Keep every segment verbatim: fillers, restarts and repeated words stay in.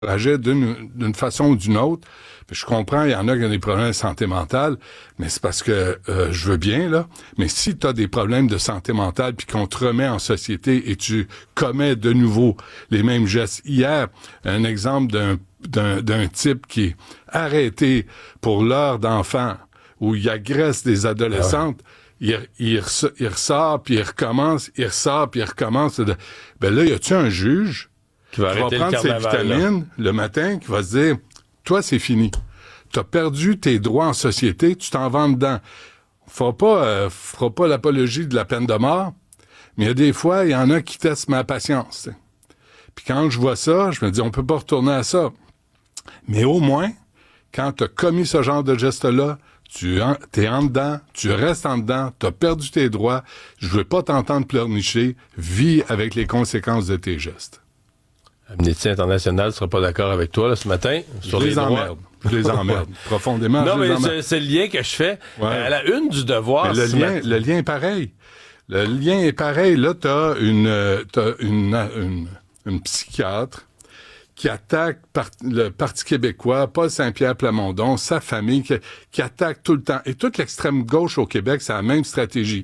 agir d'une, d'une façon ou d'une autre. Puis je comprends, il y en a qui ont des problèmes de santé mentale, mais c'est parce que euh, je veux bien, là. Mais si tu as des problèmes de santé mentale puis qu'on te remet en société et tu commets de nouveau les mêmes gestes. Hier, un exemple d'un, d'un, d'un type qui est arrêté pour l'heure d'enfant où il agresse des adolescentes. Ah ouais. Il, il, il ressort, puis il recommence, il ressort, puis il recommence. Ben là, y a-tu un juge qui va, qui va prendre ses vitamines là. Le matin, qui va se dire, toi, c'est fini. T'as perdu tes droits en société, tu t'en vas dedans. Fera pas, euh, fera pas l'apologie de la peine de mort, mais il y a des fois, il y en a qui testent ma patience. T'sais. Puis quand je vois ça, je me dis, on peut pas retourner à ça. Mais au moins, quand t'as commis ce genre de geste-là, tu en, t'es en dedans, tu restes en dedans, t'as perdu tes droits, je veux pas t'entendre pleurnicher, vis avec les conséquences de tes gestes. Amnesty International ne sera pas d'accord avec toi là, ce matin sur je les, les droits. emmerde. Je les emmerde profondément. Non, je mais les emmerde. C'est, c'est le lien que je fais. Ouais. À la une du Devoir. Le lien, le lien est pareil. Le lien est pareil. Là, t'as une, t'as une, une, une psychiatre qui attaque par, le Parti québécois, Paul Saint-Pierre Plamondon, sa famille, qui, qui attaque tout le temps. Et toute l'extrême gauche au Québec, c'est la même stratégie.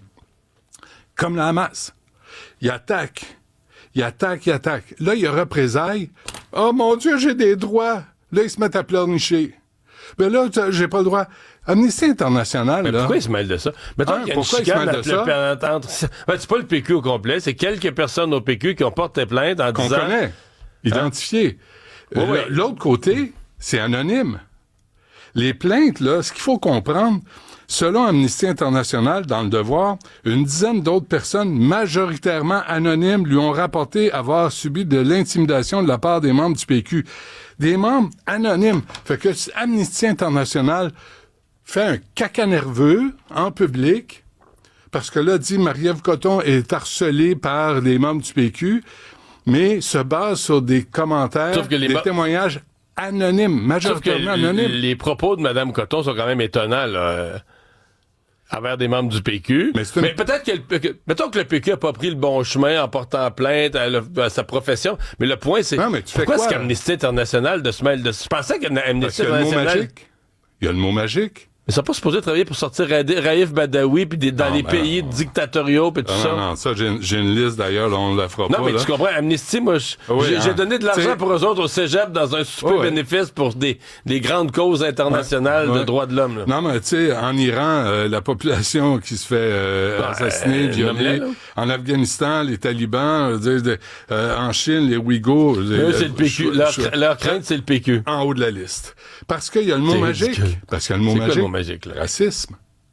Comme la Hamas. Il attaque. Il attaque, il attaque. Là, il y a représailles. Oh mon Dieu, j'ai des droits. Là, ils se mettent à pleurnicher. Ben là, j'ai pas le droit. Amnesty International, mais là... pourquoi ils se mêlent de ça? Mettons hein, qu'il y a une chicane entre le P Q. Ben, c'est pas le P Q au complet, c'est quelques personnes au P Q qui ont porté plainte en qu'on disant... Qu'on connaît. Identifié. Hein? Euh, oui, oui. L'autre côté, c'est anonyme. Les plaintes, là, ce qu'il faut comprendre, selon Amnesty International, dans le Devoir, une dizaine d'autres personnes majoritairement anonymes lui ont rapporté avoir subi de l'intimidation de la part des membres du P Q. Des membres anonymes. Fait que Amnesty International fait un caca nerveux en public, parce que là, dit Marie-Ève Coton est harcelée par les membres du P Q, mais se base sur des commentaires, des ba- témoignages anonymes, majoritairement anonymes. Les propos de Mme Coton sont quand même étonnants, là, envers des membres du P Q. Mais, une... mais peut-être que, le, que... Mettons que le P Q n'a pas pris le bon chemin en portant plainte à, le, à sa profession, mais le point, c'est... Non, mais tu fais pourquoi quoi, est-ce qu'Amnesty International de se mêler de... Je pensais qu'Amnesty International... Il y a le mot magique. Ils sont pas supposés travailler pour sortir Raif Badawi puis des, dans non, les ben pays non. dictatoriaux puis tout non, ça. Non, non, ça, j'ai, j'ai une liste d'ailleurs, là, on la fera non, pas. Non, mais là. tu comprends, Amnesty, moi, je, oui, j'ai, hein. j'ai donné de l'argent T'sais... pour eux autres au cégep dans un super oh, ouais. bénéfice pour des, des grandes causes internationales ouais, ouais. de droits de l'homme. Là. Non, mais tu sais, en Iran, euh, la population qui se fait euh, ben, assassiner, euh, violer. En Afghanistan, les talibans, euh, euh, en Chine, les Ouïghours. Eux, c'est le P Q. Leur, leur crainte, c'est le P Q. En haut de la liste. Parce qu'il y a le mot c'est magique. Ridicule. Parce qu'il y a le mot c'est magique. Quoi, le mot magique là? Racisme.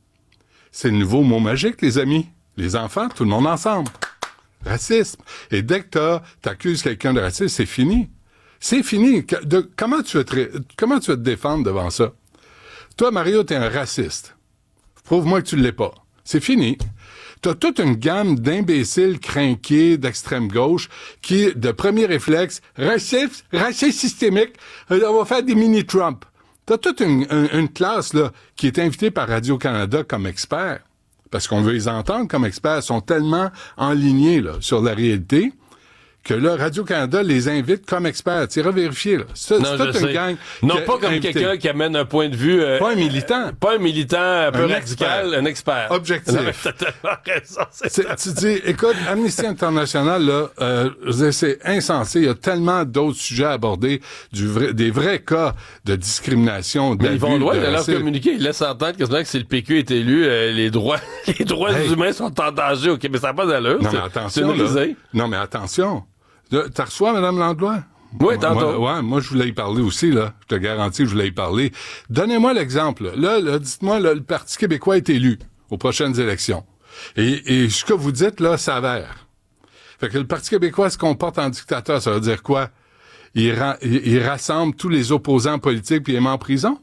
C'est le nouveau mot magique, les amis. Les enfants, tout le monde ensemble. Racisme. Et dès que t'as, t'accuses quelqu'un de racisme, c'est fini. C'est fini. De, comment, tu vas te, comment tu vas te défendre devant ça? Toi, Mario, t'es un raciste. Prouve-moi que tu l'es pas. C'est fini. T'as toute une gamme d'imbéciles crinqués d'extrême gauche qui, de premier réflexe, raciste, raciste systémique, on va faire des mini-Trump. T'as toute une, une, une classe là qui est invitée par Radio-Canada comme expert, parce qu'on veut les entendre comme experts, sont tellement enlignés là, sur la réalité, que là, Radio-Canada les invite comme experts. Tu iras vérifier, là. C'est, non, c'est toute une gang. Non, pas comme invité. Quelqu'un qui amène un point de vue... Euh, pas un militant. Pas un militant un peu un radical, expert. un expert. Objectif. Non, t'as tellement raison, c'est c'est, tu dis, écoute, Amnesty International, là, euh, c'est insensé. Il y a tellement d'autres sujets à aborder, du vrai, des vrais cas de discrimination, mais d'abus. Ils vont loin de de leur communiquer. Ils laissent entendre que si le P Q est élu, euh, les droits, les droits hey. humains sont en danger au Québec. Ça n'a pas d'allure. Non, c'est, mais attention. c'est là. Non, mais attention. T'as reçu Mme Langlois? Oui, tantôt. Moi, ouais, moi, je voulais y parler aussi, là. Je te garantis que je voulais y parler. Donnez-moi l'exemple. Là, là dites-moi, là, le Parti québécois est élu aux prochaines élections. Et, et ce que vous dites, là, s'avère. Fait que le Parti québécois se comporte en dictateur. Ça veut dire quoi? Il, ra- il, il rassemble tous les opposants politiques puis il les met en prison?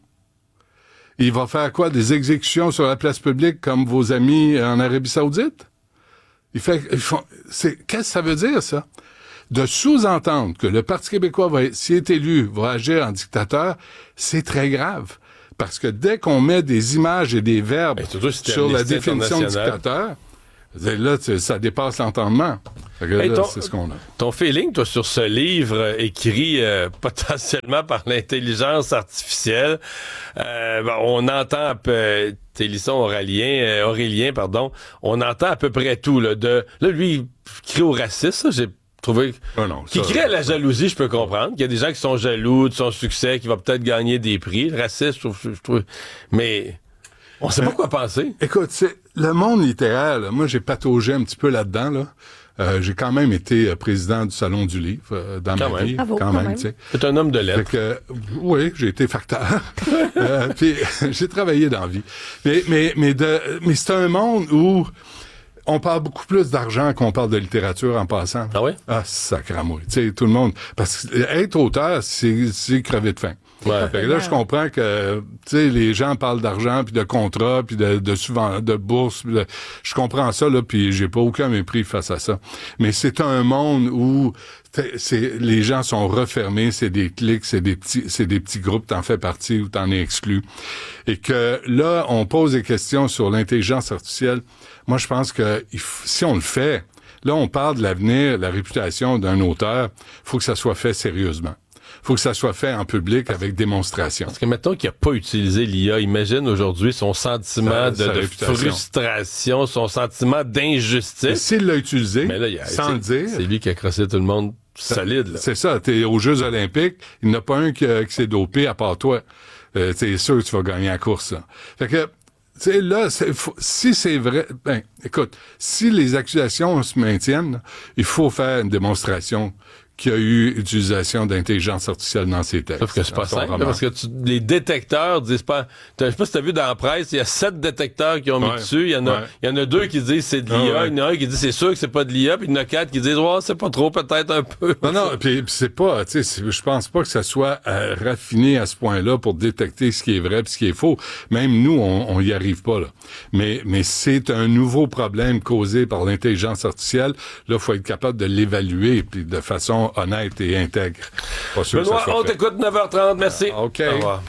Il va faire quoi? Des exécutions sur la place publique comme vos amis en Arabie Saoudite? Il fait, ils font, c'est, qu'est-ce que ça veut dire, ça? De sous-entendre que le Parti québécois, va, s'il est élu, va agir en dictateur, c'est très grave. Parce que dès qu'on met des images et des verbes sur la définition de dictateur, Là, ça dépasse l'entendement. Hey, là, ton, c'est ce qu'on a. Ton feeling, toi, sur ce livre euh, écrit euh, potentiellement par l'intelligence artificielle, euh, ben, on entend un peu... Tes lissons Aurélien, euh, Aurélien, pardon, on entend à peu près tout. Là, de, là lui, il crie au racisme, j'ai trouvé... Oh non, qui crie à la jalousie, je peux comprendre. Qu'il y a des gens qui sont jaloux de son succès, qui va peut-être gagner des prix. Le racisme, je trouve... Je trouve mais on sait euh, pas quoi penser. Écoute, c'est, le monde littéraire, là, moi, j'ai pataugé un petit peu là-dedans, là. Euh, j'ai quand même été euh, président du Salon du Livre euh, dans quand ma même. vie. Bravo, quand, quand même, même. Tu sais. C'est un homme de lettres. Fait que, euh, oui, j'ai été facteur. euh, puis j'ai travaillé dans la vie. Mais, mais, mais, de, mais c'est un monde où on parle beaucoup plus d'argent qu'on parle de littérature en passant. Ah oui? Ah, sacramouille. Tu sais, tout le monde. Parce que être auteur, c'est, c'est crever de faim. Ouais. Fait que là, je comprends que, tu sais, les gens parlent d'argent, puis de contrats, puis de, de souvent, de bourse. De, je comprends ça, là, puis j'ai pas aucun mépris face à ça. Mais c'est un monde où c'est, les gens sont refermés, c'est des clics, c'est des petits, c'est des petits groupes, t'en fais partie ou t'en es exclu. Et que là, on pose des questions sur l'intelligence artificielle. Moi, je pense que si on le fait, là, on parle de l'avenir, de la réputation d'un auteur, faut que ça soit fait sérieusement. Faut que ça soit fait en public avec démonstration. Parce que mettons qu'il n'a pas utilisé l'I A, imagine aujourd'hui son sentiment sa, de, sa de frustration, son sentiment d'injustice. Et s'il l'a utilisé, mais là, il a, sans le dire... C'est lui qui a crossé tout le monde solide. Là. C'est ça, t'es aux Jeux olympiques, il n'y en a pas un qui, qui s'est dopé à part toi. Euh, t'es sûr que tu vas gagner la course. Là. Fait que, tu sais, là, c'est, faut, si c'est vrai... Ben, écoute, si les accusations se maintiennent, il faut faire une démonstration qu'il y a eu utilisation d'intelligence artificielle dans ces textes. Sauf que c'est pas simple, parce que tu, les détecteurs disent pas... Je sais pas si t'as vu dans la presse, il y a sept détecteurs qui ont mis ouais, dessus, il y en a, ouais. il y en a deux qui disent c'est de l'I A, ah, ouais. il y en a un qui dit c'est sûr que c'est pas de l'I A, puis il y en a quatre qui disent ouais, c'est pas trop, peut-être un peu. Non, non, puis c'est pas, tu sais, je pense pas que ça soit euh, raffiné à ce point-là pour détecter ce qui est vrai puis ce qui est faux. Même nous, on, on y arrive pas, là. Mais, mais c'est un nouveau problème causé par l'intelligence artificielle. Là, faut être capable de l'évaluer, puis de façon honnête et intègre. Pas sûr Benoît, on t'écoute neuf heures trente, merci. Ah, OK. Au revoir.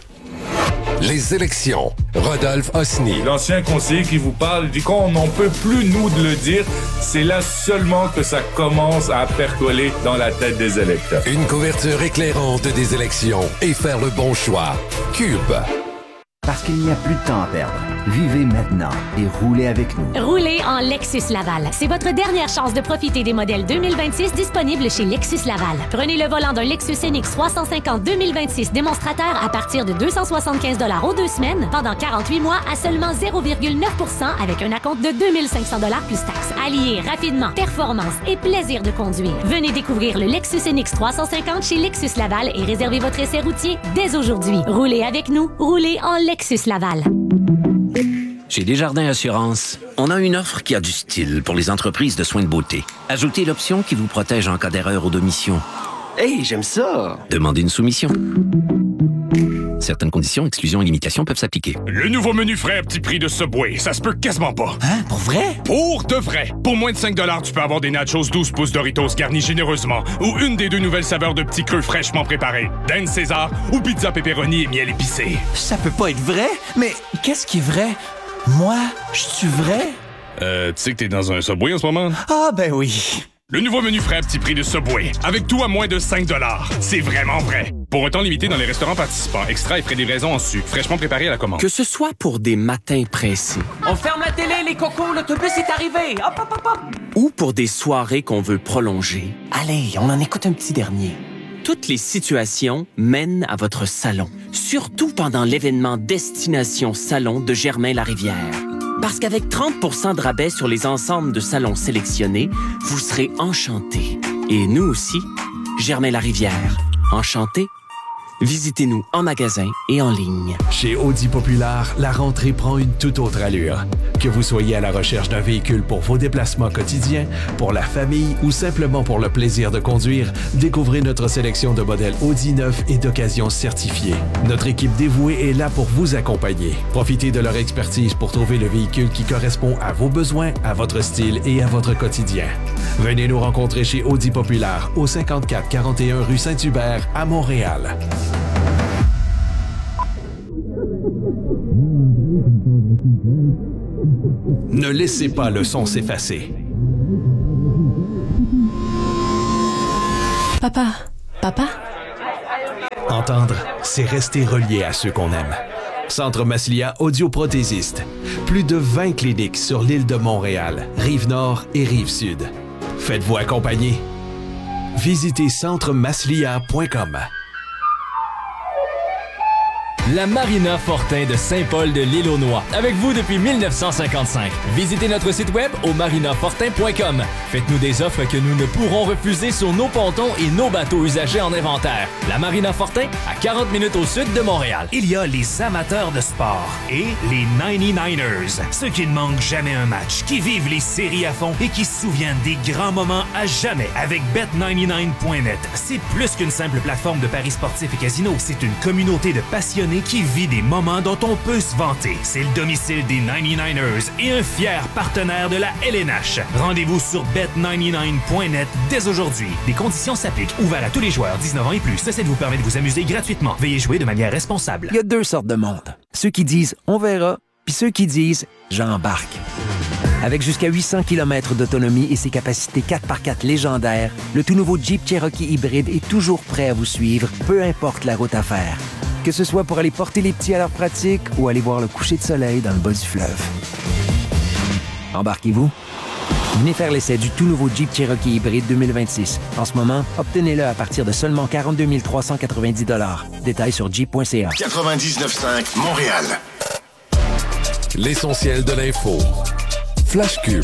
Les élections. Rodolphe Osny. L'ancien conseiller qui vous parle dit qu'on n'en peut plus, nous, de le dire. C'est là seulement que ça commence à percoler dans la tête des électeurs. Une couverture éclairante des élections et faire le bon choix. Cube. Parce qu'il n'y a plus de temps à perdre. Vivez maintenant et roulez avec nous. Roulez en Lexus Laval. C'est votre dernière chance de profiter des modèles deux mille vingt-six disponibles chez Lexus Laval. Prenez le volant d'un Lexus N X trois cent cinquante deux mille vingt-six démonstrateur à partir de deux cent soixante-quinze dollars aux deux semaines pendant quarante-huit mois à seulement zéro virgule neuf pour cent avec un acompte de deux mille cinq cents dollars plus taxes. Alliez rapidement performance et plaisir de conduire. Venez découvrir le Lexus N X trois cent cinquante chez Lexus Laval et réservez votre essai routier dès aujourd'hui. Roulez avec nous. Roulez en Lexus Laval. Chez Desjardins Assurance, on a une offre qui a du style pour les entreprises de soins de beauté. Ajoutez l'option qui vous protège en cas d'erreur ou d'omission. Hey, j'aime ça! Demandez une soumission. Certaines conditions, exclusions et limitations peuvent s'appliquer. Le nouveau menu frais à petit prix de Subway, ça se peut quasiment pas. Hein? Pour vrai? Pour de vrai! Pour moins de cinq dollars, tu peux avoir des nachos douze pouces Doritos garnis généreusement ou une des deux nouvelles saveurs de petits creux fraîchement préparés. Dan César ou pizza pepperoni et miel épicé. Ça peut pas être vrai? Mais qu'est-ce qui est vrai? Moi, je suis vrai? Euh, tu sais que t'es dans un Subway en ce moment? Ah, ben oui. Le nouveau menu frais à petit prix de Subway, avec tout à moins de cinq dollars. C'est vraiment vrai. Pour un temps limité dans les restaurants participants, extra et frais de livraison en sucre, fraîchement préparé à la commande. Que ce soit pour des matins pressés. On ferme la télé, les cocos, l'autobus est arrivé. Hop, hop, hop, hop. Ou pour des soirées qu'on veut prolonger. Allez, on en écoute un petit dernier. Toutes les situations mènent à votre salon. Surtout pendant l'événement Destination Salon de Germain-Larivière. Parce qu'avec trente pour cent de rabais sur les ensembles de salons sélectionnés, vous serez enchantés. Et nous aussi, Germain-Larivière. Enchantés? Visitez-nous en magasin et en ligne. Chez Audi Populaire, la rentrée prend une toute autre allure. Que vous soyez à la recherche d'un véhicule pour vos déplacements quotidiens, pour la famille ou simplement pour le plaisir de conduire, découvrez notre sélection de modèles Audi neufs et d'occasion certifiés. Notre équipe dévouée est là pour vous accompagner. Profitez de leur expertise pour trouver le véhicule qui correspond à vos besoins, à votre style et à votre quotidien. Venez nous rencontrer chez Audi Populaire au cinquante-quatre quarante et un rue Saint-Hubert à Montréal. Ne laissez pas le son s'effacer. Papa, papa. Entendre, c'est rester relié à ceux qu'on aime. Centre Maslia audioprothésiste. Plus de vingt cliniques sur l'île de Montréal, Rive-Nord et Rive-Sud. Faites-vous accompagner. Visitez centre maslia point com. La Marina Fortin de Saint-Paul de l'Île-aux-Noix. Avec vous depuis mille neuf cent cinquante-cinq. Visitez notre site web au marina fortin point com. Faites-nous des offres que nous ne pourrons refuser sur nos pontons et nos bateaux usagés en inventaire. La Marina Fortin, à quarante minutes au sud de Montréal. Il y a les amateurs de sport et les ninety-niners. Ceux qui ne manquent jamais un match, qui vivent les séries à fond et qui se souviennent des grands moments à jamais avec bet ninety-nine point net. C'est plus qu'une simple plateforme de paris sportifs et casinos. C'est une communauté de passionnés qui vit des moments dont on peut se vanter. C'est le domicile des ninety-niners et un fier partenaire de la L N H. Rendez-vous sur bet ninety-nine point net dès aujourd'hui. Des conditions s'appliquent. Ouvert à tous les joueurs dix-neuf ans et plus. Ceci vous permet de vous amuser gratuitement. Veuillez jouer de manière responsable. Il y a deux sortes de monde. Ceux qui disent « on verra » puis ceux qui disent « j'embarque ». Avec jusqu'à huit cents kilomètres d'autonomie et ses capacités quatre par quatre légendaires, le tout nouveau Jeep Cherokee hybride est toujours prêt à vous suivre, peu importe la route à faire. Que ce soit pour aller porter les petits à leur pratique ou aller voir le coucher de soleil dans le bas du fleuve. Embarquez-vous. Venez faire l'essai du tout nouveau Jeep Cherokee hybride deux mille vingt-six. En ce moment, obtenez-le à partir de seulement quarante-deux mille trois cent quatre-vingt-dix dollars. Détails sur jeep point c a. quatre-vingt-dix-neuf virgule cinq Montréal. L'essentiel de l'info. Flash Cube.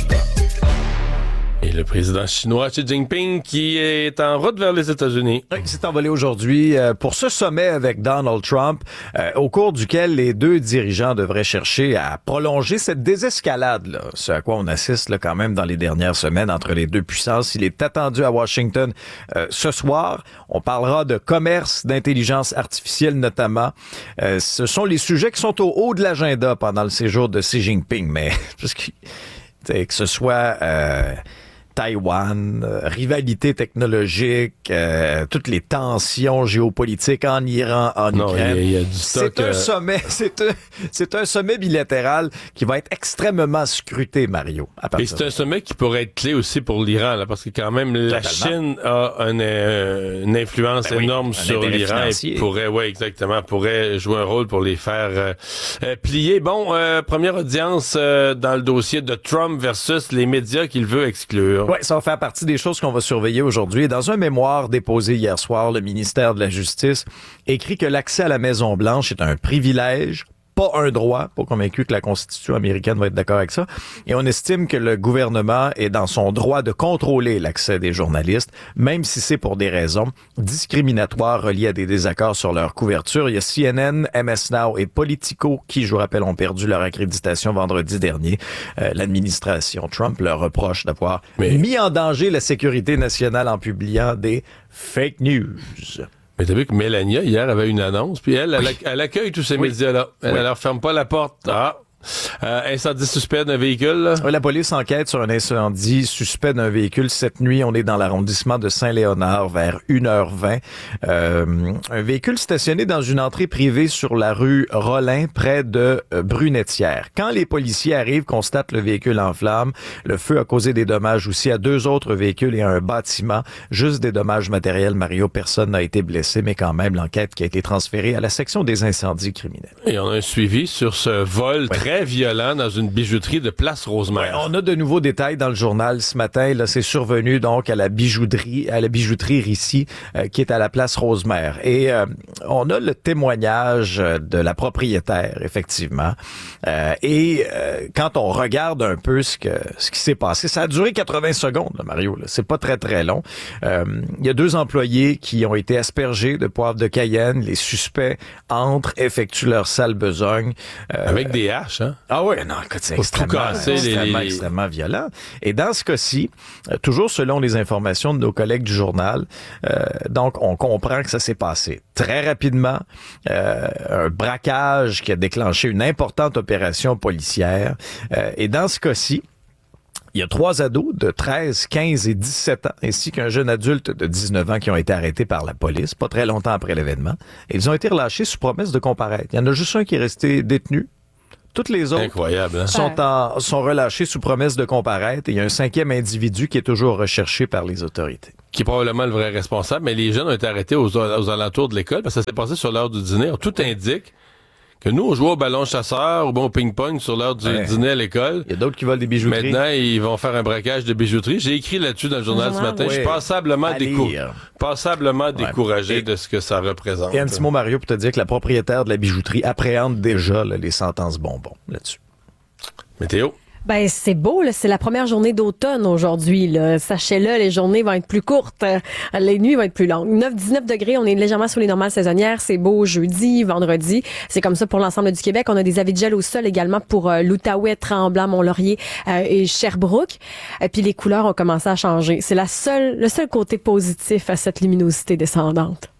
Et le président chinois Xi Jinping qui est en route vers les États-Unis. Oui, il s'est envolé aujourd'hui euh, pour ce sommet avec Donald Trump, euh, au cours duquel les deux dirigeants devraient chercher à prolonger cette désescalade, là, ce à quoi on assiste là, quand même dans les dernières semaines entre les deux puissances. Il est attendu à Washington euh, ce soir. On parlera de commerce, d'intelligence artificielle notamment. Euh, ce sont les sujets qui sont au haut de l'agenda pendant le séjour de Xi Jinping, mais parce que, que ce soit... Euh, Taïwan, euh, rivalité technologique, euh, toutes les tensions géopolitiques en Iran, en non, Ukraine. Il y a, il y a du stock, c'est un euh... sommet, c'est un, c'est un sommet bilatéral qui va être extrêmement scruté, Mario. Et c'est un sommet qui pourrait être clé aussi pour l'Iran, là, parce que quand même la Chine a un, euh, une influence ben énorme oui, sur l'Iran et pourrait, ouais, exactement, pourrait jouer un rôle pour les faire euh, euh, plier. Bon, euh, première audience euh, dans le dossier de Trump versus les médias qu'il veut exclure. Oui, ça va faire partie des choses qu'on va surveiller aujourd'hui. Dans un mémoire déposé hier soir, le ministère de la Justice écrit que l'accès à la Maison-Blanche est un privilège, pas un droit, pas convaincu que la Constitution américaine va être d'accord avec ça. Et on estime que le gouvernement est dans son droit de contrôler l'accès des journalistes, même si c'est pour des raisons discriminatoires reliées à des désaccords sur leur couverture. Il y a C N N, M S Now et Politico qui, je vous rappelle, ont perdu leur accréditation vendredi dernier. Euh, l'administration Trump leur reproche d'avoir Mais... mis en danger la sécurité nationale en publiant des fake news. Mais t'as vu que Mélania, hier, avait une annonce, puis elle, elle, oui. elle accueille tous ces oui. médias-là. Elle, oui. elle leur ferme pas la porte. Ah! Euh, incendie suspect d'un véhicule. Là. La police enquête sur un incendie suspect d'un véhicule cette nuit. On est dans l'arrondissement de Saint-Léonard vers une heure vingt. Euh, un véhicule stationné dans une entrée privée sur la rue Rollin près de euh, Brunetière. Quand les policiers arrivent, constatent le véhicule en flammes. Le feu a causé des dommages aussi à deux autres véhicules et à un bâtiment. Juste des dommages matériels, Mario. Personne n'a été blessé, mais quand même l'enquête qui a été transférée à la section des incendies criminels. Et on a un suivi sur ce vol oui. très violent dans une bijouterie de Place Rosemère. Ouais, on a de nouveaux détails dans le journal ce matin. Là, c'est survenu donc à la bijouterie, à la bijouterie Rissi, euh, qui est à la Place Rosemère. Et euh, on a le témoignage de la propriétaire, effectivement. Euh, et euh, quand on regarde un peu ce que ce qui s'est passé, ça a duré quatre-vingts secondes, là, Mario. Là. C'est pas très très long. Euh, il y a deux employés qui ont été aspergés de poivre de Cayenne. Les suspects entrent, effectuent leur sale besogne. Euh, Avec des haches, hein? Ah oui, non, écoute, c'est extrêmement, casser, extrêmement, les... extrêmement violent. Et dans ce cas-ci, euh, toujours selon les informations de nos collègues du journal, euh, donc on comprend que ça s'est passé très rapidement. Euh, un braquage qui a déclenché une importante opération policière. Euh, et dans ce cas-ci, il y a trois ados de treize, quinze et dix-sept ans, ainsi qu'un jeune adulte de dix-neuf ans qui ont été arrêtés par la police, pas très longtemps après l'événement. Et ils ont été relâchés sous promesse de comparaître. Il y en a juste un qui est resté détenu. Toutes les autres Incroyable, hein? sont, en, sont relâchées sous promesse de comparaître et il y a un cinquième individu qui est toujours recherché par les autorités. Qui est probablement le vrai responsable, mais les jeunes ont été arrêtés aux, aux alentours de l'école parce que ça s'est passé sur l'heure du dîner. Alors, tout indique que nous, on jouait au ballon chasseur ou bon, au ping-pong sur l'heure du ouais. dîner à l'école. Il y a d'autres qui volent des bijouteries. Maintenant, ils vont faire un braquage de bijouterie. J'ai écrit là-dessus dans le journal ce matin. Oui. Je suis passablement, décou- passablement ouais. découragé et, de ce que ça représente. Et un petit mot, Mario, pour te dire que la propriétaire de la bijouterie appréhende déjà là, les sentences bonbons là-dessus. Météo. Ben, c'est beau, là. C'est la première journée d'automne aujourd'hui, là. Sachez-le, les journées vont être plus courtes. Les nuits vont être plus longues. neuf à dix-neuf degrés, on est légèrement sous les normales saisonnières. C'est beau jeudi, vendredi. C'est comme ça pour l'ensemble du Québec. On a des avis de gel au sol également pour euh, l'Outaouais, Tremblant, Mont-Laurier euh, et Sherbrooke. Et puis les couleurs ont commencé à changer. C'est la seule, le seul côté positif à cette luminosité descendante.